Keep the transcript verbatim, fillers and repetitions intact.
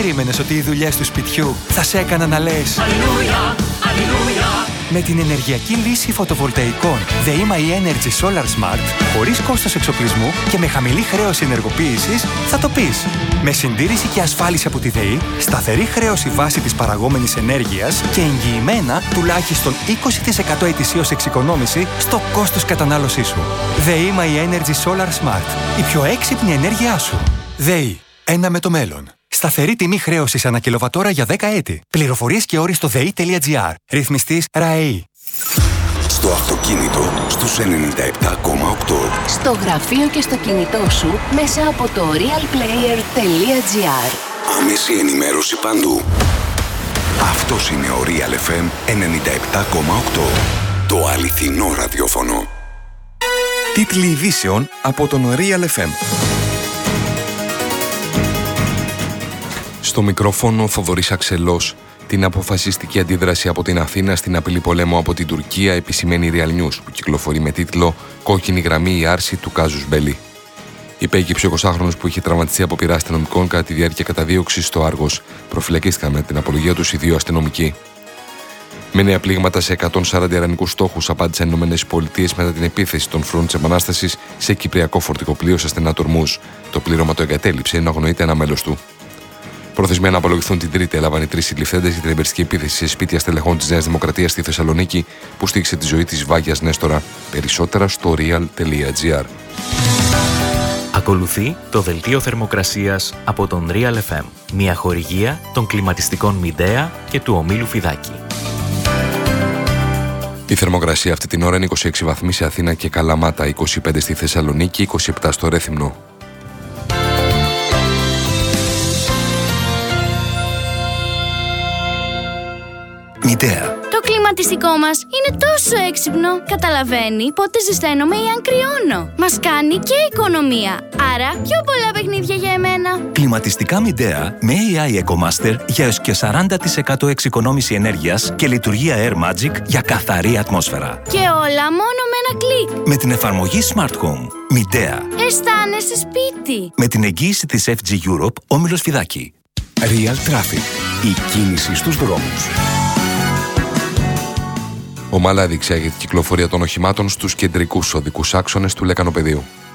περίμενες ότι οι δουλειές του σπιτιού θα σε έκαναν να λες Αλληλούια, Αλληλούια? Με την ενεργειακή λύση φωτοβολταϊκών ΔΕΗ My Energy Solar Smart, χωρίς κόστος εξοπλισμού και με χαμηλή χρέωση ενεργοποίησης, θα το πεις. Με συντήρηση και ασφάλιση από τη ΔΕΗ, σταθερή χρέωση βάση της παραγόμενης ενέργειας και εγγυημένα τουλάχιστον είκοσι τοις εκατό ετησίως εξοικονόμηση στο κόστος κατανάλωσής σου. ΔΕΗ My Energy Solar Smart. Η πιο έξυπνη ενέργειά σου. ΔΕΗ. Ένα με το μέλλον. Σταθερή τιμή χρέωσης ανά κιλοβατόρα για δέκα έτη. Πληροφορίες και όροι στο δei.gr. Ρυθμιστής ΡΑΕΗ. Στο αυτοκίνητο στους ενενήντα επτά κόμμα οκτώ. Στο γραφείο και στο κινητό σου μέσα από το realplayer.gr. Άμεση ενημέρωση παντού. Αυτός είναι ο Real εφ εμ ενενήντα επτά κόμμα οκτώ. Το αληθινό ραδιόφωνο. Τίτλοι ειδήσεων από τον Real εφ εμ. Στο μικρόφωνο Θοδωρής Αξελός. Την αποφασιστική αντίδραση από την Αθήνα στην απειλή πολέμου από την Τουρκία επισημαίνει η Real News, που κυκλοφορεί με τίτλο «Κόκκινη γραμμή η άρση του κάζους μπέλι». Υπέγυψε ο εικοσάχρονος που είχε τραυματιστεί από πειρά αστυνομικών κατά τη διάρκεια καταδίωξης στο Άργος. Προφυλακίστηκαν με την απολογία τους οι δύο αστυνομικοί. Με νέα πλήγματα σε εκατόν σαράντα ιρανικούς στόχους απάντησαν οι ΗΠΑ μετά την επίθεση των φρουρών της Επανάστασης σε κυπριακό φορτικό πλοίο σε στενά τορμούς. Το πλήρωμα το εγκατέλειψε ενώ αγνοείται ένα μέλος του. Προθεσμία να απολογηθούν την Τρίτη έλαβαν οι τρεις συλληφθέντες για την εμπεριστική επίθεση σε σπίτια στελεχών της Νέας Δημοκρατίας στη Θεσσαλονίκη που στήριξε τη ζωή της Βάγιας Νέστορα. Περισσότερα στο real.gr. Ακολουθεί το δελτίο θερμοκρασίας από τον Real εφ εμ, μια χορηγία των κλιματιστικών Μιντέα και του ομίλου Φιδάκη. Η θερμοκρασία αυτή την ώρα είναι είκοσι έξι βαθμοί σε Αθήνα και Καλαμάτα, είκοσι πέντε στη Θεσσαλονίκη, είκοσι επτά στο Ρέθυμνο. Μιντέα. Το κλιματιστικό μας είναι τόσο έξυπνο. Καταλαβαίνει πότε ζεσταίνομαι ή αν κρυώνω. Μας κάνει και οικονομία. Άρα πιο πολλά παιχνίδια για εμένα. Κλιματιστικά Μιντέα με έι άι EcoMaster για έως και σαράντα τοις εκατό εξοικονόμηση ενέργειας και λειτουργία Air Magic για καθαρή ατμόσφαιρα. Και όλα μόνο με ένα κλικ. Με την εφαρμογή Smart Home. Μιντέα. Αισθάνεσαι σπίτι. Με την εγγύηση της εφ τζι Europe, όμιλος Φιδάκη. Real Traffic. Η κίνηση στους δρόμους. Ομαλά διεξάγεται η κυκλοφορία των οχημάτων στους κεντρικούς οδικούς άξονες του Λεκανοπεδίου.